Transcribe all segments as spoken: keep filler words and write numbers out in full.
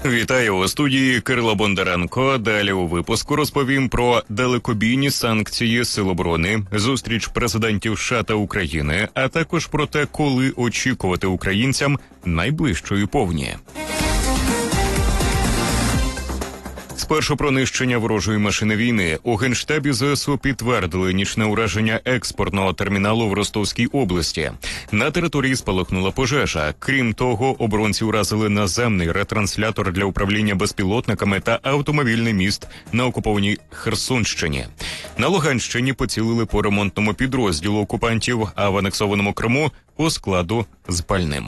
Вітаю у студії Кирило Бондаренко. Далі у випуску розповім про далекобійні санкції Сил оборони, зустріч президентів США та України, а також про те, коли очікувати українцям найближчої повні. Спершу про нищення ворожої машини війни. У Генштабі ЗСУ підтвердили нічне ураження експортного терміналу в Ростовській області. На території спалахнула пожежа. Крім того, оборонці уразили наземний ретранслятор для управління безпілотниками та автомобільний міст на окупованій Херсонщині. На Луганщині поцілили по ремонтному підрозділу окупантів, а в анексованому Криму – по складу з пальним.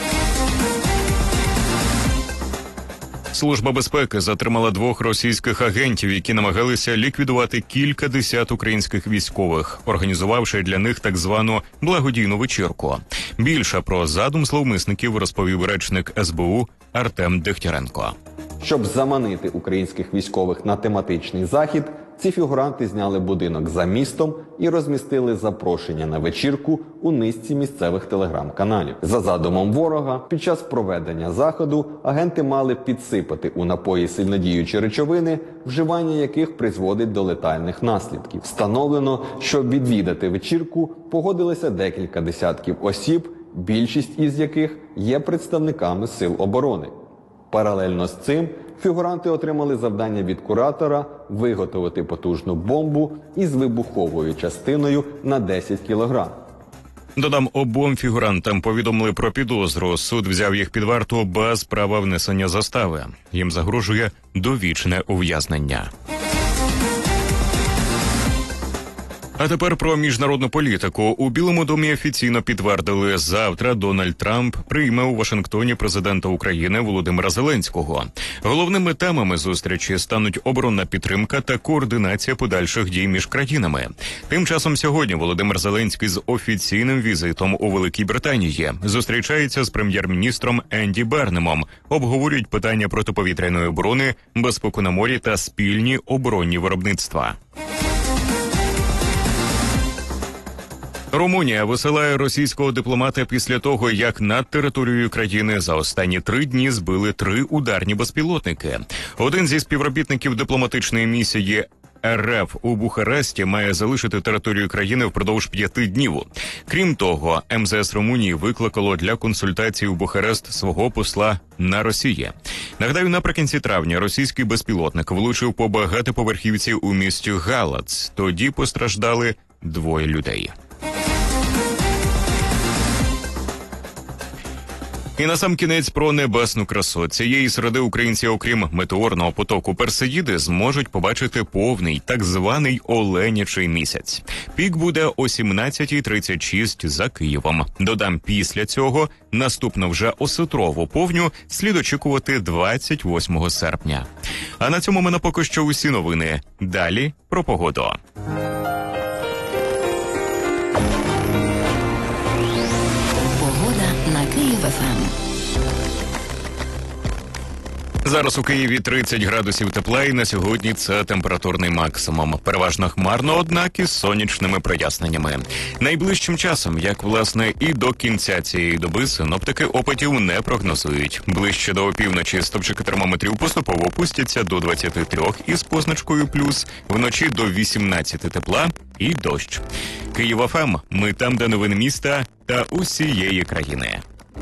Служба безпеки затримала двох російських агентів, які намагалися ліквідувати кілька десят українських військових, організувавши для них так звану благодійну вечірку. Більше про задум зловмисників розповів речник ес бе у Артем Дегтяренко. Щоб заманити українських військових на тематичний захід, ці фігуранти зняли будинок за містом і розмістили запрошення на вечірку у низці місцевих телеграм-каналів. За задумом ворога, під час проведення заходу агенти мали підсипати у напої сильнодіючі речовини, вживання яких призводить до летальних наслідків. Встановлено, що відвідати вечірку погодилися декілька десятків осіб, більшість із яких є представниками Сил оборони. Паралельно з цим фігуранти отримали завдання від куратора виготовити потужну бомбу із вибуховою частиною на десять кілограм. Додам, обом фігурантам повідомили про підозру. Суд взяв їх під варту без права внесення застави. Їм загрожує довічне ув'язнення. А тепер про міжнародну політику. У Білому домі офіційно підтвердили, завтра Дональд Трамп прийме у Вашингтоні президента України Володимира Зеленського. Головними темами зустрічі стануть оборонна підтримка та координація подальших дій між країнами. Тим часом сьогодні Володимир Зеленський з офіційним візитом у Великій Британії зустрічається з прем'єр-міністром Енді Бернемом, обговорюють питання протиповітряної оборони, безпеку на морі та спільні оборонні виробництва. Румунія висилає російського дипломата після того, як над територією країни за останні три дні збили три ударні безпілотники. Один зі співробітників дипломатичної місії ер еф у Бухаресті має залишити територію країни впродовж п'яти днів. Крім того, ем зе ес Румунії викликало для консультацій у Бухарест свого посла на Росії. Нагадаю, наприкінці травня російський безпілотник влучив по багатоповерхівці у місті Галац. Тоді постраждали двоє людей. І насамкінець про небесну красу. Цієї середи українці, окрім метеорного потоку Персеїди, зможуть побачити повний, так званий оленячий місяць. Пік буде о сімнадцятій тридцять шість за Києвом. Додам, після цього наступну вже осетрову повню слід очікувати двадцять восьмого серпня. А на цьому в мене поки що усі новини. Далі про погоду. Зараз у Києві тридцять градусів тепла, і на сьогодні це температурний максимум. Переважно хмарно, однак із сонячними проясненнями. Найближчим часом, як власне і до кінця цієї доби, синоптики опадів не прогнозують. Ближче до опівночі стопчики термометрів поступово опустяться до двадцяти трьох із позначкою плюс, вночі до вісімнадцяти тепла і дощ. Київ еф ем. Ми там, де новини міста та усієї країни.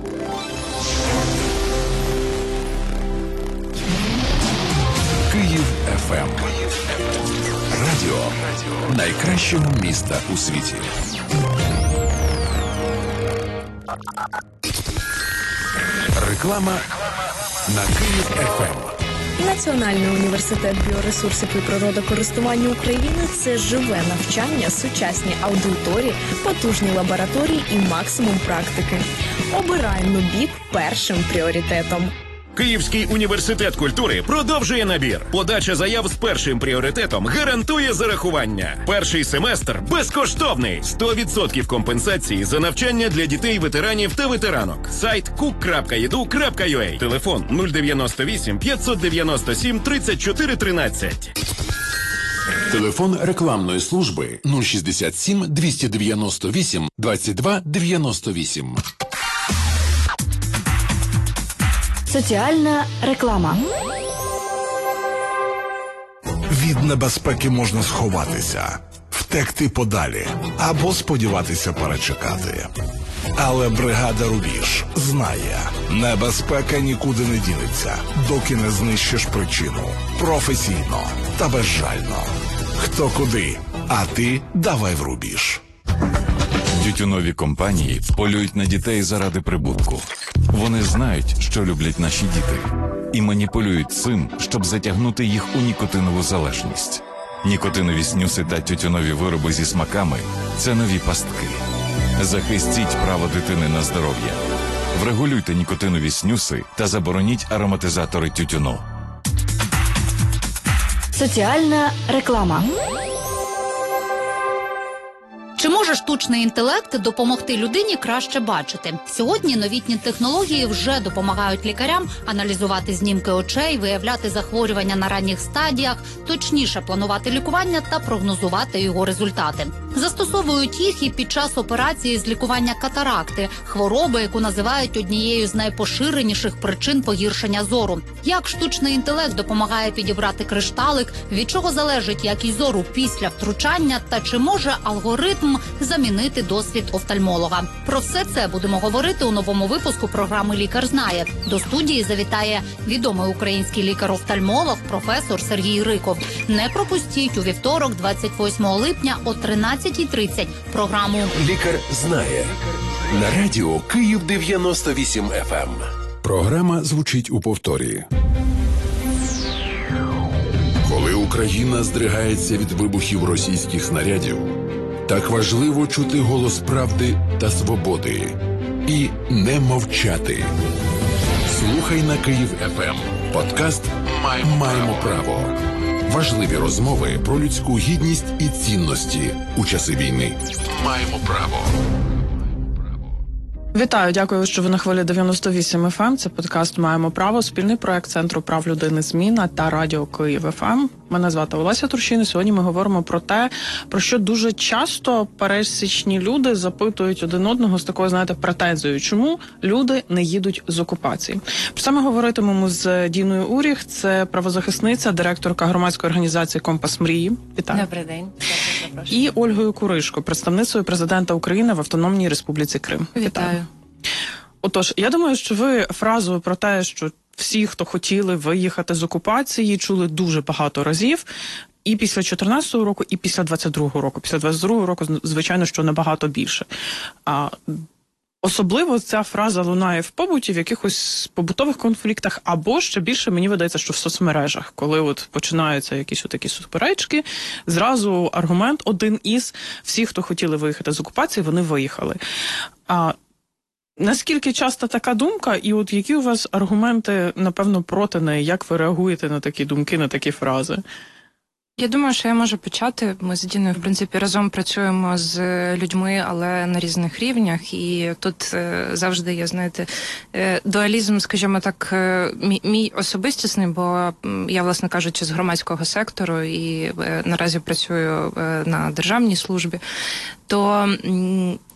Київ еф ем. Радіо найкращого міста у світі. Реклама на Київ еф ем. Національний університет біоресурсів і природокористування України – це живе навчання, сучасні аудиторії, потужні лабораторії і максимум практики. Обираємо бік першим пріоритетом. Київський університет культури продовжує набір. Подача заяв з першим пріоритетом гарантує зарахування. Перший семестр безкоштовний. сто відсотків компенсації за навчання для дітей, ветеранів та ветеранок. Сайт кук крапка і ді ю крапка ю а. Телефон нуль дев'яносто вісім п'ятсот дев'яносто сім тридцять чотири тринадцять. Телефон рекламної служби нуль шістдесят сім двісті дев'яносто вісім двадцять два дев'яносто вісім. Соціальна реклама. Від небезпеки можна сховатися, втекти подалі або сподіватися перечекати. Але бригада «Рубіж» знає, небезпека нікуди не дінеться, доки не знищиш причину. Професійно та безжально. Хто куди, а ти давай в рубіж. Тютюнові компанії полюють на дітей заради прибутку. Вони знають, що люблять наші діти, і маніпулюють цим, щоб затягнути їх у нікотинову залежність. Нікотинові снюси та тютюнові вироби зі смаками – це нові пастки. Захистіть право дитини на здоров'я. Врегулюйте нікотинові снюси та забороніть ароматизатори тютюну. Соціальна реклама. Чи може штучний інтелект допомогти людині краще бачити? Сьогодні новітні технології вже допомагають лікарям аналізувати знімки очей, виявляти захворювання на ранніх стадіях, точніше планувати лікування та прогнозувати його результати. Застосовують їх і під час операції з лікування катаракти, хвороби, яку називають однією з найпоширеніших причин погіршення зору. Як штучний інтелект допомагає підібрати кришталик, від чого залежить якість зору після втручання та чи може алгоритм замінити досвід офтальмолога. Про все це будемо говорити у новому випуску програми «Лікар знає». До студії завітає відомий український лікар-офтальмолог, професор Сергій Риков. Не пропустіть у вівторок, двадцять восьмого липня о тринадцятій тридцять програму «Лікар знає» на радіо Київ дев'яносто вісім еф ем. Програма звучить у повторі. Коли Україна здригається від вибухів російських снарядів, так важливо чути голос правди та свободи і не мовчати. Слухай на Київ еф ем. Подкаст «Маємо, Маємо право». Важливі розмови про людську гідність і цінності у часи війни. Маємо право. Вітаю, дякую, що ви на хвилі дев'яносто вісім еф ем. Це подкаст «Маємо право», спільний проект Центру прав людини «Зміна» та радіо Київ еф ем. Мене звати Олеся Турчин, і сьогодні ми говоримо про те, про що дуже часто пересічні люди запитують один одного з такою, знаєте, претензією. Чому люди не їдуть з окупації? Про це ми говоритимемо з Діною Уріх, це правозахисниця, директорка громадської організації «Компас мрії». Вітаю. Добрий день. І Ольгою Куришко, представницею президента України в Автономній Республіці Крим. Вітаю. Отож, я думаю, що ви фразу про те, що всі, хто хотіли виїхати з окупації, чули дуже багато разів. І після чотирнадцятого року, і після двадцять другого року. Після двадцять другого року, звичайно, що набагато більше. А особливо ця фраза лунає в побуті, в якихось побутових конфліктах, або ще більше, мені видається, що в соцмережах, коли от починаються якісь отакі суперечки, зразу аргумент один із всі, хто хотіли виїхати з окупації, вони виїхали. А наскільки часто така думка, і от які у вас аргументи, напевно, проти неї? Як ви реагуєте на такі думки, на такі фрази? Я думаю, що я можу почати. Ми з Діною, в принципі, разом працюємо з людьми, але на різних рівнях. І тут е, завжди є, знаєте, е, дуалізм, скажімо так, е, мій, мій особистісний, бо я, власне кажучи, з громадського сектору і е, наразі працюю е, на державній службі. То м,